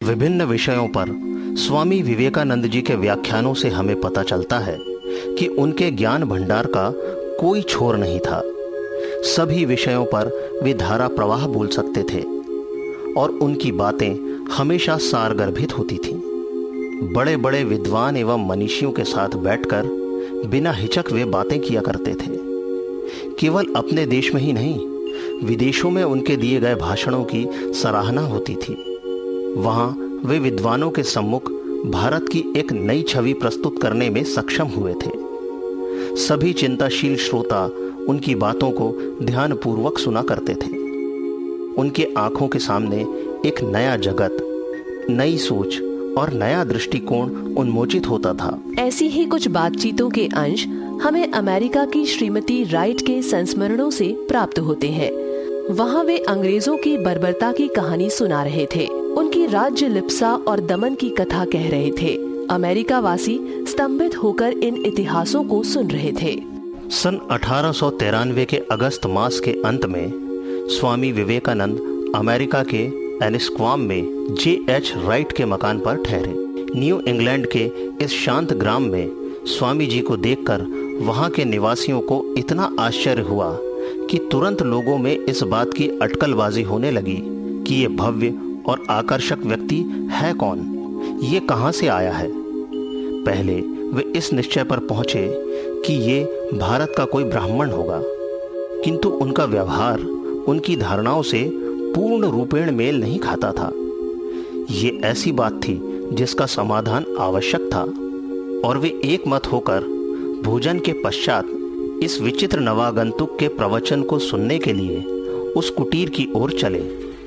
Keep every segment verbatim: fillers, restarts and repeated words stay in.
विभिन्न विषयों पर स्वामी विवेकानंद जी के व्याख्यानों से हमें पता चलता है कि उनके ज्ञान भंडार का कोई छोर नहीं था। सभी विषयों पर वे धारा प्रवाह बोल सकते थे और उनकी बातें हमेशा सारगर्भित होती थीं। बड़े बड़े विद्वान एवं मनीषियों के साथ बैठकर बिना हिचक वे बातें किया करते थे। केवल अपने देश में ही नहीं, विदेशों में उनके दिए गए भाषणों की सराहना होती थी। वहां वे विद्वानों के सम्मुख भारत की एक नई छवि प्रस्तुत करने में सक्षम हुए थे। सभी चिंताशील श्रोता उनकी बातों को ध्यानपूर्वक सुना करते थे। उनके आंखों के सामने एक नया जगत, नई सोच और नया दृष्टिकोण उन्मोचित होता था। ऐसी ही कुछ बातचीतों के अंश हमें अमेरिका की श्रीमती राइट के संस्मरणों से प्राप्त होते हैं। वहाँ वे अंग्रेजों की बर्बरता की कहानी सुना रहे थे, उनकी राज्य लिप्सा और दमन की कथा कह रहे थे। अमेरिका वासी स्तंभित होकर इन इतिहासों को सुन रहे थे। सन अठारह सौ तिरानवे के अगस्त मास के अंत में स्वामी विवेकानंद अमेरिका के एनिस्क्वाम में जे एच राइट के मकान पर ठहरे। न्यू इंग्लैंड के इस शांत ग्राम में स्वामी जी को देखकर वहां के निवासियों को इतना आश्चर्य हुआ कि तुरंत लोगों में इस बात की अटकलबाजी होने लगी कि ये भव्य और आकर्षक व्यक्ति है कौन, ये कहां से आया है। पहले वे इस निश्चय पर पहुंचे कि ये भारत का कोई ब्राह्मण होगा, किंतु उनका व्यवहार उनकी धारणाओं से पूर्ण रूपेण मेल नहीं खाता था। ये ऐसी बात थी जिसका समाधान आवश्यक था और वे एक मत होकर भोजन के पश्चात इस विचित्र नवागंतुक के प्रवचन को सुनने के लिए उस कुटीर की ओर चले।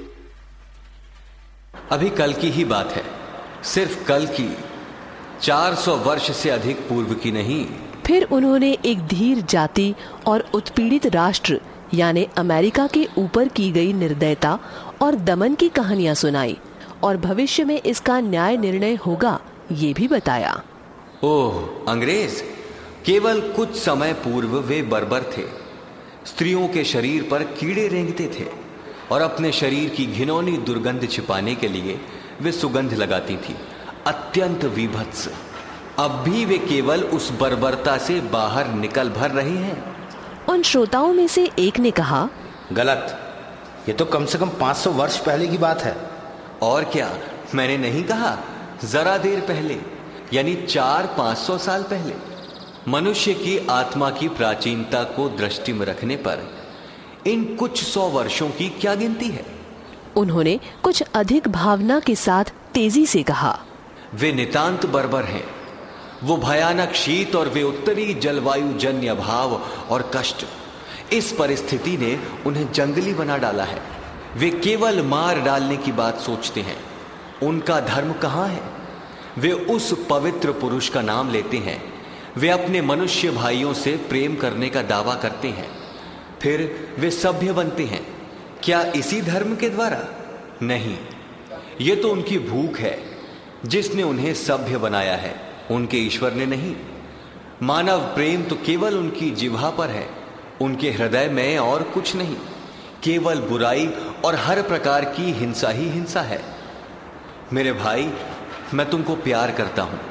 अभी कल की ही बात है, सिर्फ कल की, चार सौ वर्ष से अधिक पूर्व की नहीं। फिर उन्होंने एक धीर जाति और उत्पीड़ित राष्ट्र यानी अमेरिका के ऊपर की गई निर्दयता और दमन की कहानियां सुनाई और भविष्य में इसका न्याय निर्णय होगा ये भी बताया। ओह, अंग्रेज! केवल कुछ समय पूर्व वे बर्बर थे। स्त्रियों के शरीर पर कीड़े रेंगते थे और अपने शरीर की घिनौनी दुर्गंध छिपाने के लिए वे सुगंध लगाती थी, अत्यंत विभत्स। अब भी वे केवल उस बर्बरता से बाहर निकल भर रहे हैं। उन श्रोताओं में से एक ने कहा, गलत, ये तो कम से कम पाँच सौ वर्ष पहले की बात है। और क्या, मैंने नहीं कहा, जरा देर पहले, यानी चार पाँच सौ साल पहले। मनुष्य की आत्मा की प्राचीनता को दृष्टि में रखने पर इन कुछ सौ वर्षों की क्या गिनती है। उन्होंने कुछ अधिक भावना के साथ तेजी से कहा, वे नितांत बर्बर हैं। वो भयानक शीत और वे उत्तरी जलवायु जन्य अभाव और कष्ट, इस परिस्थिति ने उन्हें जंगली बना डाला है। वे केवल मार डालने की बात सोचते हैं। उनका धर्म कहाँ है? वे उस पवित्र पुरुष का नाम लेते हैं। वे अपने मनुष्य भाइयों से प्रेम करने का दावा करते हैं, फिर वे सभ्य बनते हैं। क्या इसी धर्म के द्वारा? नहीं, ये तो उनकी भूख है जिसने उन्हें सभ्य बनाया है, उनके ईश्वर ने नहीं। मानव प्रेम तो केवल उनकी जिह्वा पर है, उनके हृदय में और कुछ नहीं। केवल बुराई और हर प्रकार की हिंसा ही हिंसा है। मेरे भाई, मैं तुमको प्यार करता हूं,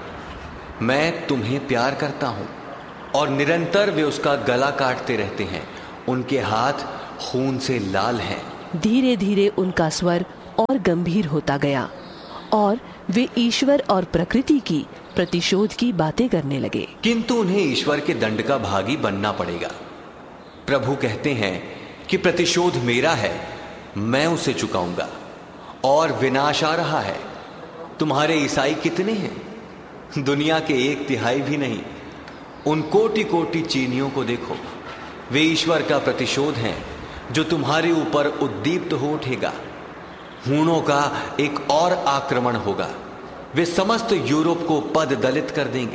मैं तुम्हें प्यार करता हूं। और निरंतर वे उसका गला काटते रहते हैं। उनके हाथ खून से लाल हैं। धीरे धीरे उनका स्वर और गंभीर होता गया और वे ईश्वर और प्रकृति की प्रतिशोध की बातें करने लगे। किंतु उन्हें ईश्वर के दंड का भागी बनना पड़ेगा। प्रभु कहते हैं कि प्रतिशोध मेरा है, मैं उसे चुकाऊंगा। और विनाश आ रहा है। तुम्हारे ईसाई कितने हैं? दुनिया के एक तिहाई भी नहीं। उन कोटि कोटि चीनियों को देखो, वे ईश्वर का प्रतिशोध हैं जो तुम्हारे ऊपर उद्दीप्त हो उठेगा। हूणों का एक और आक्रमण होगा। वे समस्त यूरोप को पद दलित कर देंगे।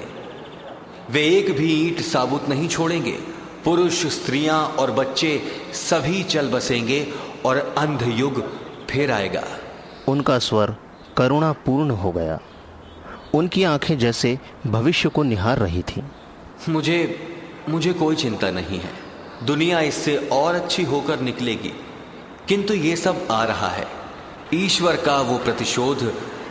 वे एक भी ईंट साबुत नहीं छोड़ेंगे। पुरुष, स्त्रियां और बच्चे सभी चल बसेंगे और अंध युग फिर आएगा। उनका स्वर करुणापूर्ण हो गया। उनकी आंखें जैसे भविष्य को निहार रही थीं। मुझे मुझे कोई चिंता नहीं है। दुनिया इससे और अच्छी होकर निकलेगी। किंतु ये सब आ रहा है। ईश्वर का वो प्रतिशोध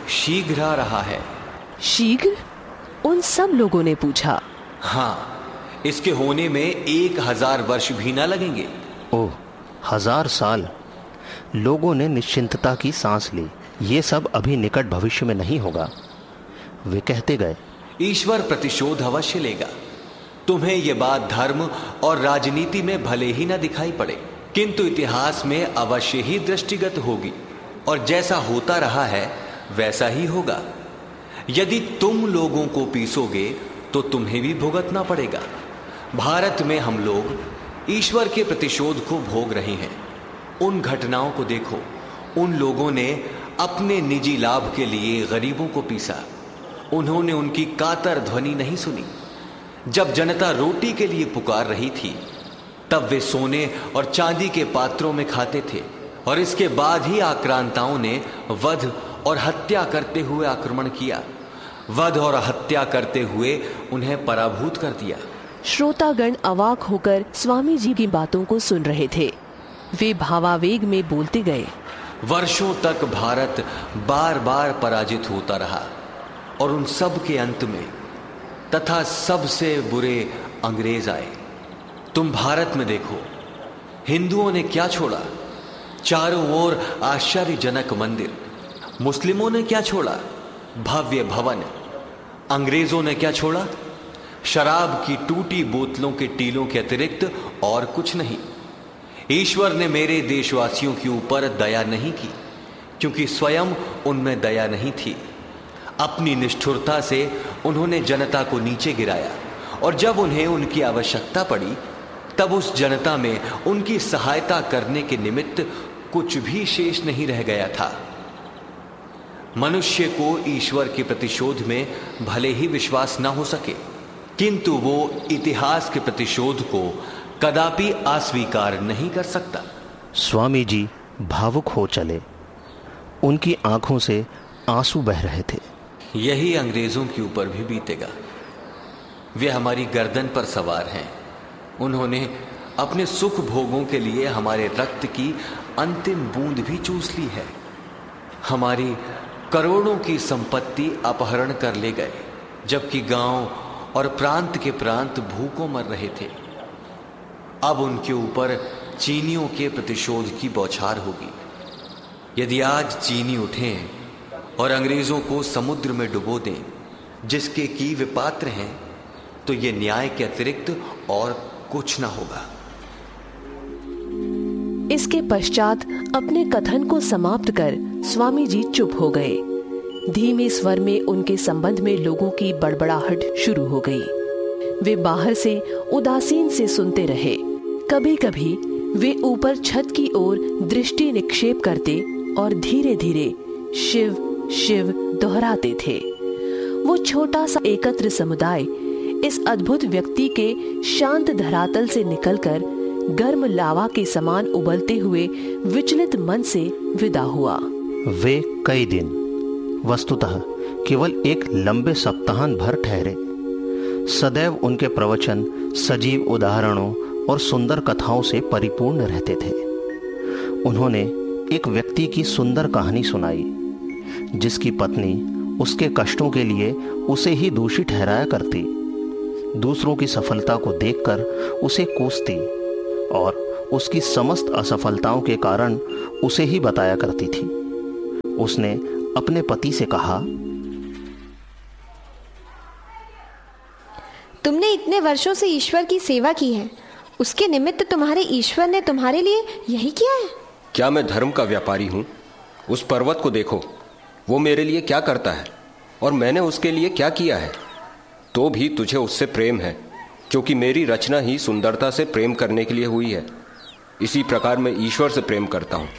शीघ्र आ रहा है। शीघ्र? उन सब लोगों ने पूछा। हाँ, इसके होने में एक हजार वर्ष भी ना लगेंगे। ओह, हजार साल। लोगों ने निश्चिंतता की सांस ली। ये सब अभी निकट भविष्य में नहीं होगा। वे कहते गए, ईश्वर प्रतिशोध अवश्य लेगा। तुम्हें यह बात धर्म और राजनीति में भले ही ना दिखाई पड़े, किंतु इतिहास में अवश्य ही दृष्टिगत होगी, और जैसा होता रहा है वैसा ही होगा। यदि तुम लोगों को पीसोगे तो तुम्हें भी भुगतना पड़ेगा। भारत में हम लोग ईश्वर के प्रतिशोध को भोग रहे हैं। उन घटनाओं को देखो। उन लोगों ने अपने निजी लाभ के लिए गरीबों को पीसा। उन्होंने उनकी कातर ध्वनि नहीं सुनी। जब जनता रोटी के लिए पुकार रही थी तब वे सोने और चांदी के पात्रों में खाते थे, और इसके बाद ही आक्रांताओं ने वध और हत्या करते हुए आक्रमण किया। वध और हत्या करते हुए उन्हें पराभूत कर दिया। श्रोतागण अवाक होकर स्वामी जी की बातों को सुन रहे थे। वे भावावेग में बोलते गए। वर्षों तक भारत बार बार पराजित होता रहा, और उन सब के अंत में तथा सबसे बुरे अंग्रेज आए। तुम भारत में देखो, हिंदुओं ने क्या छोड़ा? चारों ओर आश्चर्यजनक मंदिर। मुस्लिमों ने क्या छोड़ा? भव्य भवन। अंग्रेजों ने क्या छोड़ा? शराब की टूटी बोतलों के टीलों के अतिरिक्त और कुछ नहीं। ईश्वर ने मेरे देशवासियों के ऊपर दया नहीं की, क्योंकि स्वयं उनमें दया नहीं थी। अपनी निष्ठुरता से उन्होंने जनता को नीचे गिराया, और जब उन्हें उनकी आवश्यकता पड़ी तब उस जनता में उनकी सहायता करने के निमित्त कुछ भी शेष नहीं रह गया था। मनुष्य को ईश्वर के प्रतिशोध में भले ही विश्वास न हो सके, किंतु वो इतिहास के प्रतिशोध को कदापि अस्वीकार नहीं कर सकता। स्वामी जी भावुक हो चले। उनकी आंखों से आंसू बह रहे थे। यही अंग्रेजों के ऊपर भी बीतेगा। वे हमारी गर्दन पर सवार हैं। उन्होंने अपने सुख भोगों के लिए हमारे रक्त की अंतिम बूंद भी चूस ली है। हमारी करोड़ों की संपत्ति अपहरण कर ले गए, जबकि गांव और प्रांत के प्रांत भूखों मर रहे थे। अब उनके ऊपर चीनियों के प्रतिशोध की बौछार होगी। यदि आज चीनी उठें और अंग्रेजों को समुद्र में डुबो दें, जिसके की वे पात्र हैं, तो ये न्याय के अतिरिक्त और कुछ ना होगा। इसके पश्चात अपने कथन को समाप्त कर स्वामी जी चुप हो गए। धीमे स्वर में उनके संबंध में लोगों की बड़बड़ाहट शुरू हो गई। वे बाहर से उदासीन से सुनते रहे। कभी कभी वे ऊपर छत की ओर दृष्टि निक्षेप करते और धीरे धीरे शिव शिव दोहराते थे। वो छोटा सा एकत्र समुदाय इस अद्भुत व्यक्ति के शांत धरातल से निकलकर गर्म लावा के समान उबलते हुए विचलित मन से विदा हुआ। वे कई दिन, वस्तुतः केवल एक लंबे सप्ताहांत भर ठहरे। सदैव उनके प्रवचन सजीव उदाहरणों और सुंदर कथाओं से परिपूर्ण रहते थे। उन्होंने एक व्यक्ति की सुंदर कहानी सुनाई, जिसकी पत्नी उसके कष्टों के लिए उसे ही दोषी ठहराया करती, दूसरों की सफलता को देखकर उसे कोसती और उसकी समस्त असफलताओं के कारण उसे ही बताया करती थी। उसने अपने पति से कहा, तुमने इतने वर्षों से ईश्वर की सेवा की है, उसके निमित्त तुम्हारे ईश्वर ने तुम्हारे लिए यही किया है। क्या मैं धर्म का व्यापारी हूँ? उस पर्वत को देखो, वो मेरे लिए क्या करता है और मैंने उसके लिए क्या किया है। तो भी तुझे उससे प्रेम है, क्योंकि मेरी रचना ही सुंदरता से प्रेम करने के लिए हुई है। इसी प्रकार मैं ईश्वर से प्रेम करता हूँ।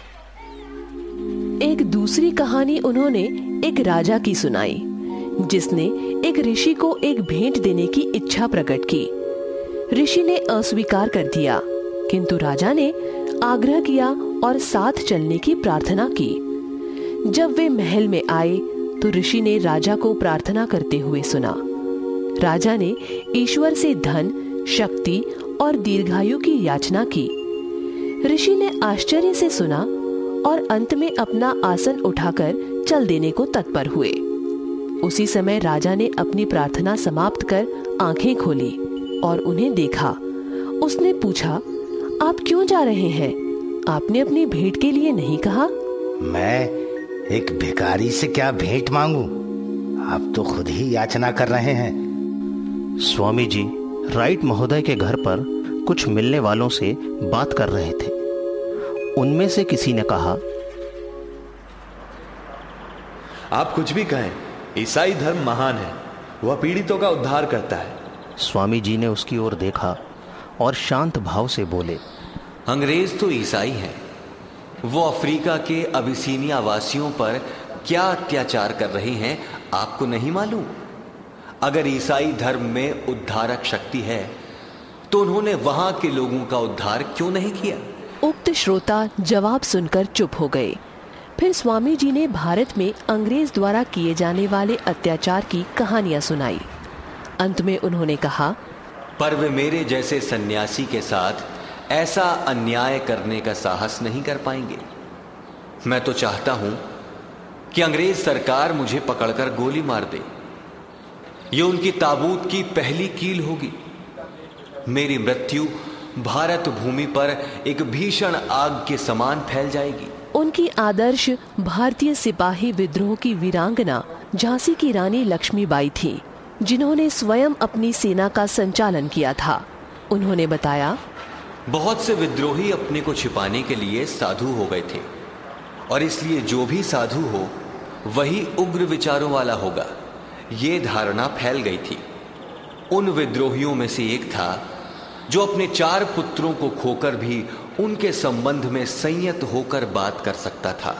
एक दूसरी कहानी उन्होंने एक राजा की सुनाई, जिसने एक ऋषि को एक भेंट देने की इच्छा प्रकट की। ऋषि ने अस्वीकार कर दिया, किंतु राजा ने आग्रह किया और साथ चलने की प्रार्थना की। जब वे महल में आए तो ऋषि ने राजा को प्रार्थना करते हुए सुना। राजा ने ईश्वर से धन, शक्ति और दीर्घायु की याचना की। ऋषि ने आश्चर्य से सुना और अंत में अपना आसन उठाकर चल देने को तत्पर हुए। उसी समय राजा ने अपनी प्रार्थना समाप्त कर आंखें खोली और उन्हें देखा। उसने पूछा, आप क्यों जा रहे हैं? आपने अपनी भेंट के लिए नहीं कहा? मैं एक भिखारी से क्या भेंट मांगू? आप तो खुद ही याचना कर रहे हैं। स्वामी जी राइट महोदय के घर पर कुछ मिलने वालों से बात कर रहे थे। उनमें से किसी ने कहा, आप कुछ भी कहें, ईसाई धर्म महान है, वह पीड़ितों का उद्धार करता है। स्वामी जी ने उसकी ओर देखा और शांत भाव से बोले, अंग्रेज तो ईसाई हैं, वो अफ्रीका के अबिसीनिया वासियों पर क्या अत्याचार कर रहे हैं आपको नहीं मालूम? अगर ईसाई धर्म में उद्धारक शक्ति है तो उन्होंने वहां के लोगों का उद्धार क्यों नहीं किया? उक्त श्रोता जवाब सुनकर चुप हो गए। फिर स्वामी जी ने भारत में अंग्रेज द्वारा किए जाने वाले अत्याचार की कहानियां सुनाई। अंत में उन्होंने कहा, पर वे मेरे जैसे सन्यासी के साथ ऐसा अन्याय करने का साहस नहीं कर पाएंगे। मैं तो चाहता हूं कि अंग्रेज सरकार मुझे पकड़कर गोली मार दे। ये उनकी ताबूत की पहली कील होगी। मेरी मृत्यु भारत भूमि पर एक भीषण आग के समान फैल जाएगी। उनकी आदर्श भारतीय सिपाही विद्रोह की वीरांगना झांसी की रानी लक्ष्मीबाई थी, जिन्होंने स्वयं अपनी सेना का संचालन किया था। उन्होंने बताया, बहुत से विद्रोही अपने को छिपाने के लिए साधु हो गए थे और इसलिए जो भी साधु हो वही उग्र विचारों वाला होगा, ये धारणा फैल गई थी। उन विद्रोहियों में से एक था जो अपने चार पुत्रों को खोकर भी उनके संबंध में संयत होकर बात कर सकता था,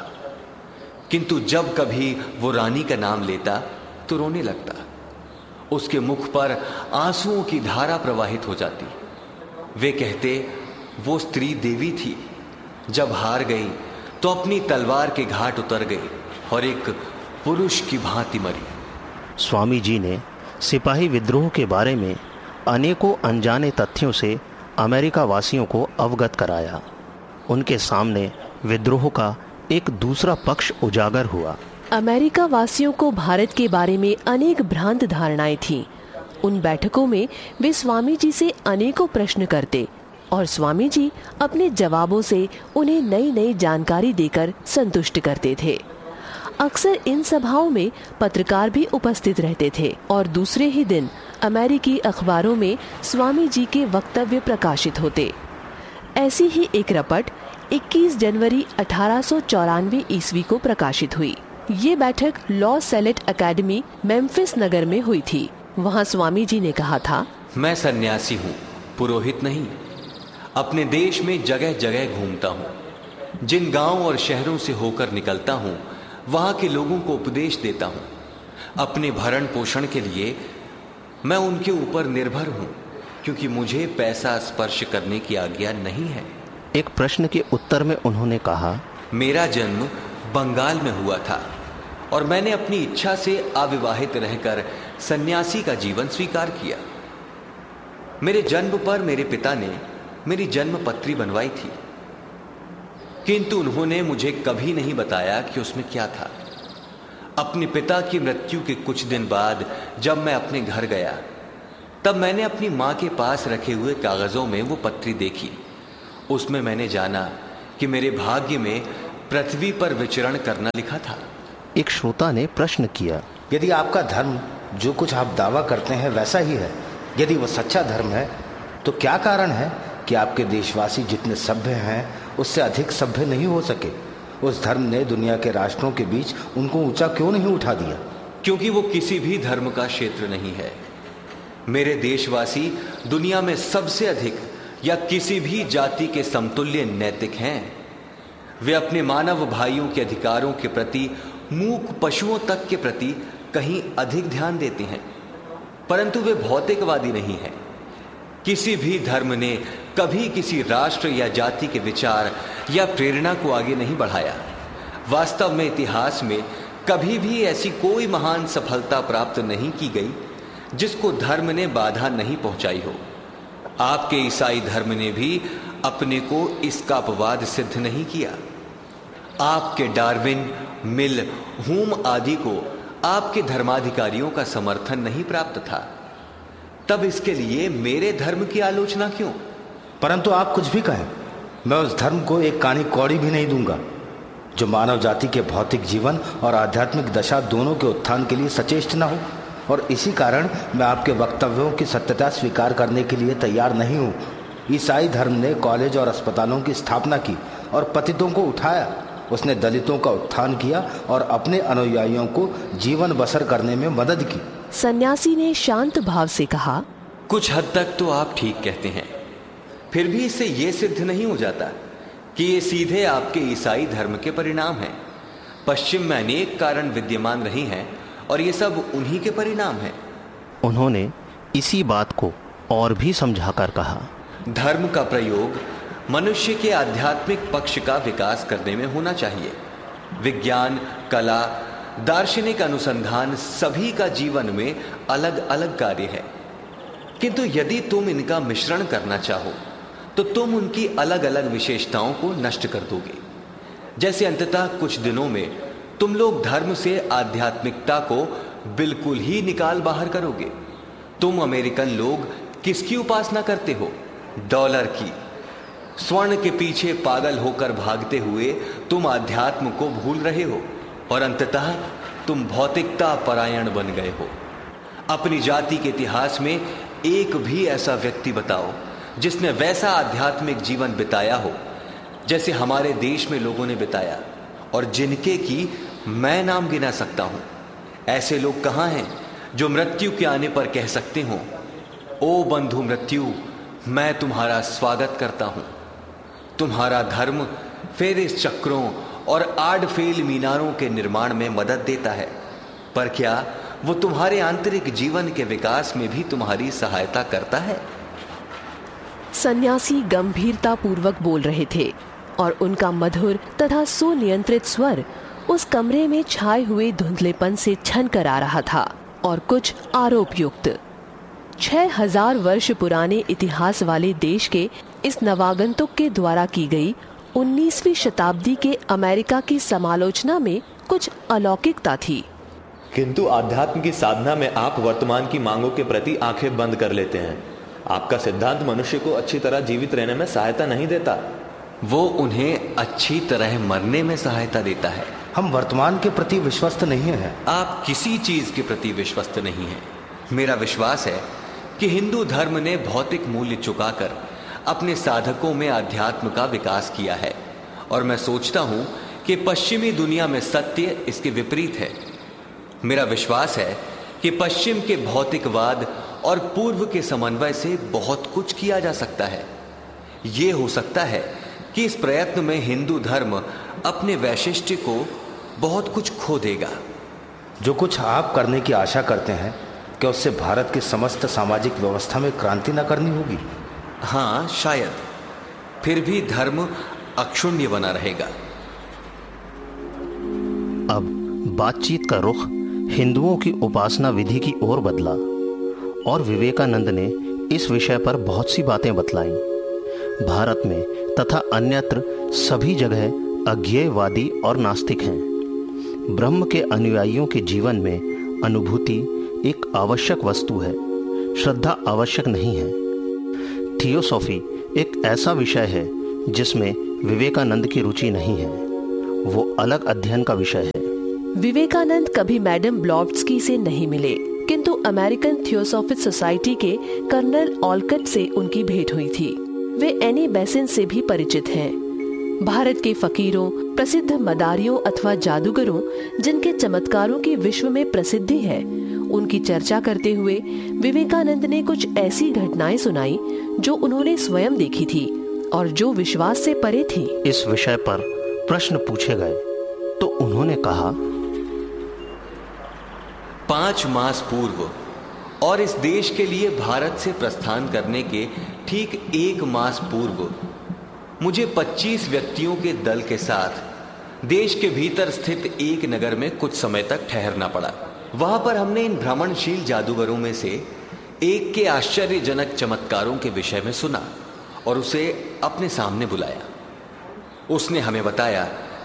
किंतु जब कभी वो रानी का नाम लेता तो रोने लगता। उसके मुख पर आंसुओं की धारा प्रवाहित हो जाती। वे कहते वो स्त्री देवी थी, जब हार गई तो अपनी तलवार के घाट उतर गई और एक पुरुष की भांति मरी। स्वामी जी ने सिपाही विद्रोह के बारे में अनेकों अनजाने तथ्यों से अमेरिका वासियों को अवगत कराया। उनके सामने विद्रोह का एक दूसरा पक्ष उजागर हुआ। अमेरिका वासियों को भारत के बारे में अनेक भ्रांत धारणाएं थीं। उन बैठकों में वे स्वामी जी से अनेकों प्रश्न करते और स्वामी जी अपने जवाबों से उन्हें नई नई जानकारी देकर संतुष्ट करते थे। अक्सर इन सभाओं में पत्रकार भी उपस्थित रहते थे और दूसरे ही दिन अमेरिकी अखबारों में स्वामी जी के वक्तव्य प्रकाशित होते। ऐसी ही एक रपट इक्कीस जनवरी अठारह सौ चौरानवे ईस्वी को प्रकाशित हुई। ये बैठक लॉ सेलेट एकेडमी मेम्फिस नगर में हुई थी। वहाँ स्वामी जी ने कहा था, मैं सन्यासी हूँ, पुरोहित नहीं। अपने देश में जगह जगह घूमता हूँ। जिन गांव और शहरों से होकर निकलता हूँ वहाँ के लोगों को उपदेश देता हूँ। अपने भरण पोषण के लिए मैं उनके ऊपर निर्भर हूँ, क्योंकि मुझे पैसा स्पर्श करने की आज्ञा नहीं है। एक प्रश्न के उत्तर में उन्होंने कहा, मेरा जन्म बंगाल में हुआ था और मैंने अपनी इच्छा से अविवाहित रहकर सन्यासी का जीवन स्वीकार किया। मेरे जन्म पर मेरे पिता ने मेरी जन्म पत्री बनवाई थी, किंतु उन्होंने मुझे कभी नहीं बताया कि उसमें क्या था। अपने पिता की मृत्यु के कुछ दिन बाद जब मैं अपने घर गया, तब मैंने अपनी माँ के पास रखे हुए कागजों में वो पत्री देखी। उसमें मैंने जाना कि मेरे भाग्य में पृथ्वी पर विचरण करना लिखा था। एक श्रोता ने प्रश्न किया, यदि आपका धर्म जो कुछ आप दावा करते हैं वैसा ही है, यदि वह सच्चा धर्म है, तो क्या कारण है कि आपके देशवासी जितने सभ्य हैं उससे अधिक सभ्य नहीं हो सके? उस धर्म ने दुनिया के राष्ट्रों के बीच उनको ऊंचा क्यों नहीं उठा दिया? क्योंकि वो किसी भी धर्म का क्षेत्र नहीं है। मेरे देशवासी दुनिया में सबसे अधिक या किसी भी जाति के समतुल्य नैतिक हैं। वे अपने मानव भाइयों के अधिकारों के प्रति, मूक पशुओं तक के प्रति कहीं अधिक ध्यान देते हैं, परंतु वे भौतिकवादी नहीं हैं। किसी भी धर्म ने कभी किसी राष्ट्र या जाति के विचार या प्रेरणा को आगे नहीं बढ़ाया। वास्तव में इतिहास में कभी भी ऐसी कोई महान सफलता प्राप्त नहीं की गई जिसको धर्म ने बाधा नहीं पहुंचाई हो। आपके ईसाई धर्म ने भी अपने को इसका अपवाद सिद्ध नहीं किया। आपके डार्विन, मिल, हुम आदि को आपके धर्माधिकारियों का समर्थन नहीं प्राप्त था, तब इसके लिए मेरे धर्म की आलोचना क्यों? परंतु आप कुछ भी कहें, मैं उस धर्म को एक कानी कौड़ी भी नहीं दूंगा जो मानव जाति के भौतिक जीवन और आध्यात्मिक दशा दोनों के उत्थान के लिए सचेष्ट न हो। और इसी कारण मैं आपके वक्तव्यों की सत्यता स्वीकार करने के लिए तैयार नहीं हूँ। ईसाई धर्म ने कॉलेज और अस्पतालों की स्थापना की और पतितों को उठाया। उसने दलितों का उत्थान किया और अपने अनुयायियों को जीवन बसर करने में मदद की। सन्यासी ने शांत भाव से कहा, कुछ हद तक तो आप ठीक कहते हैं, फिर भी इससे यह सिद्ध नहीं हो जाता कि ये सीधे आपके ईसाई धर्म के परिणाम हैं। पश्चिम में अनेक कारण विद्यमान रही हैं और ये सब उन्हीं के परिणाम हैं। उन्होंने इसी बात को और भी समझाकर कहा, धर्म का प्रयोग मनुष्य के आध्यात्मिक पक्ष का विकास करने में होना चाहिए। विज्ञान, कला, दार्शनिक अनुसंधान सभी का जीवन में अलग अलग कार्य है, किंतु यदि तुम इनका मिश्रण करना चाहो तो तुम उनकी अलग अलग विशेषताओं को नष्ट कर दोगे। जैसे अंततः कुछ दिनों में तुम लोग धर्म से आध्यात्मिकता को बिल्कुल ही निकाल बाहर करोगे। तुम अमेरिकन लोग किसकी उपासना करते हो? डॉलर की। स्वर्ण के पीछे पागल होकर भागते हुए तुम आध्यात्म को भूल रहे हो और अंततः तुम भौतिकता परायण बन गए हो। अपनी जाति के इतिहास में एक भी ऐसा व्यक्ति बताओ जिसने वैसा आध्यात्मिक जीवन बिताया हो जैसे हमारे देश में लोगों ने बिताया और जिनके की मैं नाम गिना सकता हूं। ऐसे लोग कहां हैं जो मृत्यु के आने पर कह सकते हो, ओ बंधु मृत्यु, मैं तुम्हारा स्वागत करता हूं। तुम्हारा धर्म फिर इस चक्रों और आड़ फेल मीनारों के निर्माण में मदद देता है, पर क्या वो तुम्हारे आंतरिक जीवन के विकास में भी तुम्हारी सहायता करता है? सन्यासी गंभीरता पूर्वक बोल रहे थे और उनका मधुर तथा सुनियंत्रित स्वर उस कमरे में छाए हुए धुंधलेपन से छन कर आ रहा था और कुछ आरोप युक्त। छह हजार वर्ष पुराने इतिहास वाले देश के इस नवागंतुक के द्वारा की गई उन्नीसवीं शताब्दी के अमेरिका की समालोचना में कुछ अलौकिकता थी। किंतु आध्यात्म की साधना में आप वर्तमान की मांगों के प्रति आंखें बंद कर लेते हैं। आपका सिद्धांत मनुष्य को अच्छी तरह जीवित रहने में सहायता नहीं देता, वो उन्हें अच्छी तरह मरने में सहायता देता है। हम वर्तमान के प्रति विश्वस्त नहीं हैं। आप किसी चीज के प्रति विश्वस्त नहीं हैं। मेरा विश्वास है कि हिंदू धर्म ने भौतिक मूल्य चुकाकर अपने साधकों में अध्यात्म का विकास किया है और मैं सोचता हूं कि पश्चिमी दुनिया में सत्य इसके विपरीत है। मेरा विश्वास है कि पश्चिम के भौतिकवाद और पूर्व के समन्वय से बहुत कुछ किया जा सकता है। ये हो सकता है कि इस प्रयत्न में हिंदू धर्म अपने वैशिष्ट्य को बहुत कुछ खो देगा। जो कुछ आप करने की आशा करते हैं, क्या उससे भारत की समस्त सामाजिक व्यवस्था में क्रांति न करनी होगी? हाँ, शायद। फिर भी धर्म अक्षुण्य बना रहेगा। अब बातचीत का रुख हिंदुओं की उपासना विधि की ओर बदला और विवेकानंद ने इस विषय पर बहुत सी बातें बतलाईं। भारत में तथा अन्यत्र सभी जगह अज्ञेयवादी और नास्तिक हैं। ब्रह्म के अनुयायियों के जीवन में अनुभूति एक आवश्यक वस्तु है, श्रद्धा आवश्यक नहीं है। थियोसॉफी एक ऐसा विषय है जिसमें विवेकानंद की रुचि नहीं है, वो अलग अध्ययन का विषय है। विवेकानंद कभी मैडम ब्लॉट्स्की से नहीं मिले, किंतु अमेरिकन थियोसॉफिक सोसाइटी के कर्नल ऑलकट से उनकी भेंट हुई थी। वे एनी बेसेंट से भी परिचित हैं। भारत के फकीरों, प्रसिद्ध मदारियों अथवा जादूगरों जिनके चमत्कारों की विश्व में प्रसिद्धि है, उनकी चर्चा करते हुए विवेकानंद ने कुछ ऐसी घटनाएं सुनाई जो उन्होंने स्वयं देखी थी और जो विश्वास से परे थी। इस विषय पर प्रश्न पूछे गए तो उन्होंने कहा, पांच मास पूर्व और इस देश के लिए भारत से प्रस्थान करने के ठीक एक मास पूर्व मुझे पच्चीस व्यक्तियों के दल के साथ देश के भीतर स्थित एक नगर में कुछ समय तक ठहरना पड़ा। वहां पर हमने इन भ्रमणशील जादूगरों में से एक के आश्चर्यजनक चमत्कारों के विषय में सुना और उसे अपने सामने बुलाया। उसने हमें बताया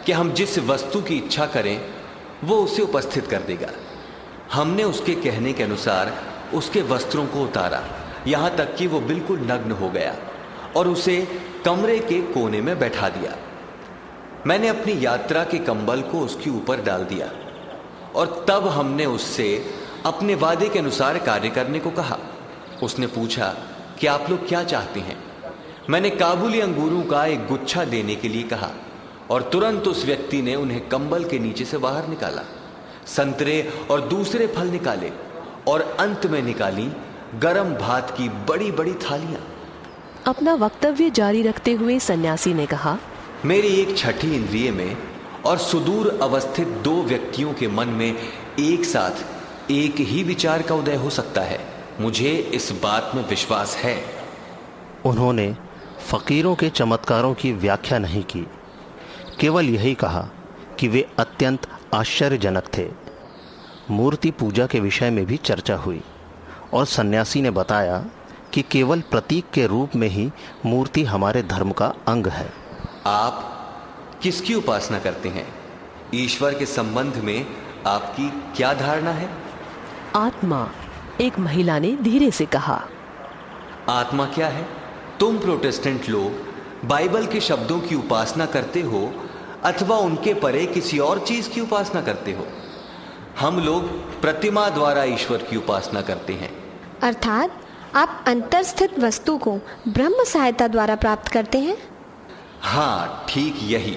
कि हम जिस वस्तु की इच्छा करें वो उसे उपस्थित कर देगा। हमने उसके कहने के अनुसार उसके वस्त्रों को उतारा, यहां तक कि वो बिल्कुल नग्न हो गया और उसे कमरे के कोने में बैठा दिया। मैंने अपनी यात्रा के कंबल को उसके ऊपर डाल दिया और तब हमने उससे अपने वादे के अनुसार कार्य करने को कहा। उसने पूछा कि आप लोग क्या चाहते हैं। मैंने काबुली अंगूरों का एक गुच्छा देने के लिए कहा और तुरंत उस व्यक्ति ने उन्हें कंबल के नीचे से बाहर निकाला, संतरे और दूसरे फल निकाले और अंत में निकाली गरम भात की बड़ी बड़ी थालियां। अपना वक्तव्य जारी रखते हुए सन्यासी ने कहा, मेरी एक छठी इंद्रिय में और सुदूर अवस्थित दो व्यक्तियों के मन में एक साथ एक ही विचार का उदय हो सकता है। मुझे इस बात में विश्वास है। उन्होंने फकीरों के चमत्कारों की व्याख्या नहीं की, केवल यही कहा कि वे अत्यंत आश्चर्यजनक थे। मूर्ति पूजा के विषय में भी चर्चा हुई और सन्यासी ने बताया कि केवल प्रतीक के रूप में ही मूर्ति हमारे धर्म का अंग है। आप किसकी उपासना करते हैं? ईश्वर के संबंध में आपकी क्या धारणा है? आत्मा, एक महिला ने धीरे से कहा। आत्मा क्या है? तुम प्रोटेस्टेंट लोग बाइबल के शब्दों की उपासना करते हो अथवा उनके परे किसी और चीज की उपासना करते हो? हम लोग प्रतिमा द्वारा ईश्वर की उपासना करते हैं। अर्थात आप अंतरस्थित वस्तु को ब्रह्म सहायता द्वारा प्राप्त करते हैं? हाँ, ठीक यही।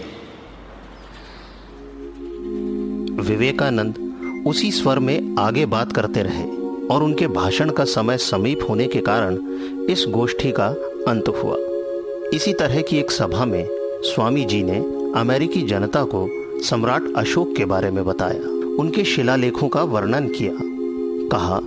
विवेकानंद उसी स्वर में आगे बात करते रहे और उनके भाषण का समय समीप होने के कारण इस गोष्ठी का अंत हुआ। इसी तरह की एक सभा में स्वामी जी ने अमेरिकी जनता को सम्राट अशोक के बारे में बताया, उनके शिलालेखों का वर्णन किया। कहा,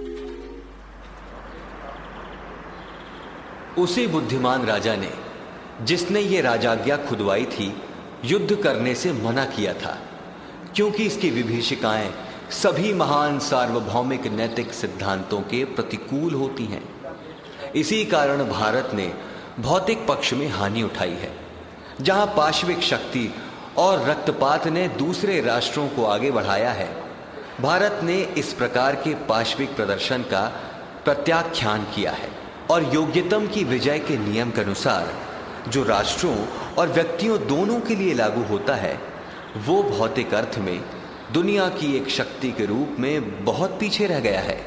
उसी बुद्धिमान राजा ने, जिसने ये राजाज्ञा खुदवाई थी, युद्ध करने से मना किया था, क्योंकि इसकी विभीषिकाएं सभी महान सार्वभौमिक नैतिक सिद्धांतों के प्रतिकूल होती हैं। इसी कारण भारत ने भौतिक पक्ष में हानि उठाई है। जहां पाशविक शक्ति और रक्तपात ने दूसरे राष्ट्रों को आगे बढ़ाया है, भारत ने इस प्रकार के पाशविक प्रदर्शन का प्रत्याख्यान किया है और योग्यतम की विजय के नियम के अनुसार जो राष्ट्रों और व्यक्तियों दोनों के लिए लागू होता है, वो भौतिक अर्थ में दुनिया की एक शक्ति के रूप में बहुत पीछे रह गया है।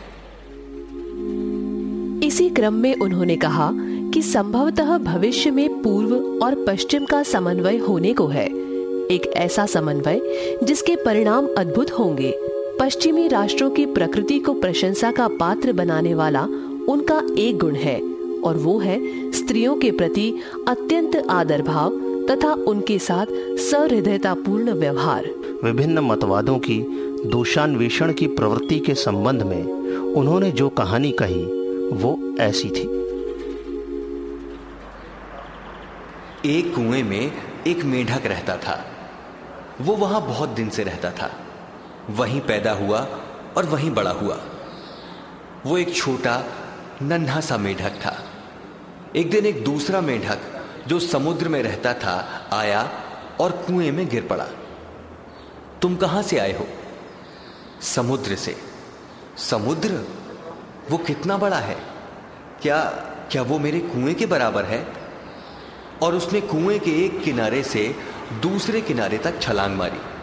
इसी क्रम में उन्होंने कहा कि संभवतः भविष्य में पूर्व और पश्चिम का समन्वय होने को है, एक ऐसा समन्वय जिसके परिणाम अद्भुत होंगे। पश्चिमी राष्ट्रों की प्रकृति को प्रशंसा का पात्र बनाने वाला उनका एक गुण है और वो है स्त्रियों के प्रति अत्यंत आदर भाव तथा उनके साथ सहृदयतापूर्ण व्यवहार। विभिन्न मतवादों की दोषान्वेषण की प्रवृत्ति के संबंध में उन्होंने जो कहानी कही वो ऐसी थी। एक कुएं में एक मेंढक रहता था। वो वहां बहुत दिन से रहता था, वहीं पैदा हुआ और वहीं बड़ा हुआ। वो एक छोटा नन्हा सा मेंढक था। एक दिन एक दूसरा मेंढक जो समुद्र में रहता था आया और कुएं में गिर पड़ा। तुम कहां से आए हो? समुद्र से। समुद्र? वो कितना बड़ा है? क्या क्या वो मेरे कुएं के बराबर है? और उसने कुएं के एक किनारे से दूसरे किनारे तक छलांग मारी।